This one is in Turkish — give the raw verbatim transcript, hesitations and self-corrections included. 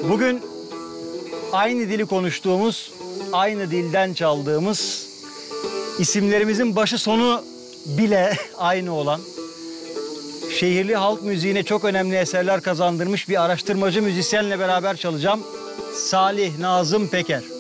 Bugün aynı dili konuştuğumuz, aynı dilden çaldığımız, isimlerimizin başı sonu bile aynı olan, şehirli halk müziğine çok önemli eserler kazandırmış bir araştırmacı müzisyenle beraber çalacağım. Salih Nazım Peker.